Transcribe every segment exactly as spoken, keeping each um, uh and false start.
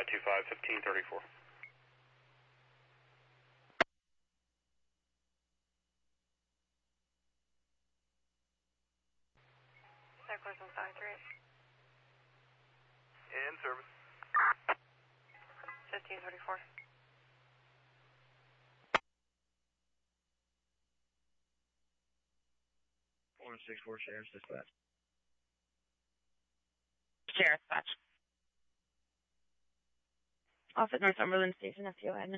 five two five, fifteen thirty-four. Cyclers one five three. In service. fifteen thirty-four. one six four Sheriff's Dispatch. Sheriff's Dispatch. Off at Northumberland Station, F T O admin.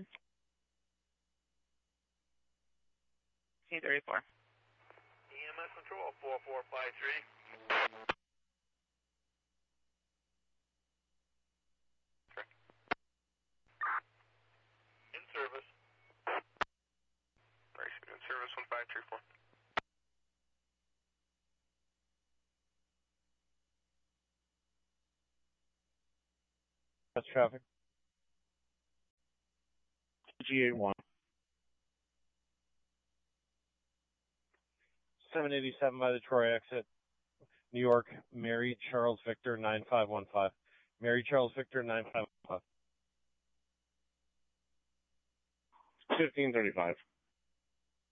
fifteen thirty-four. E M S control four four five three. In service. In service one five three four. That's traffic. G eighty-one. seven eighty-seven by the Troy exit. New York, Mary Charles Victor nine five one five. Mary Charles Victor nine five one five. fifteen thirty-five.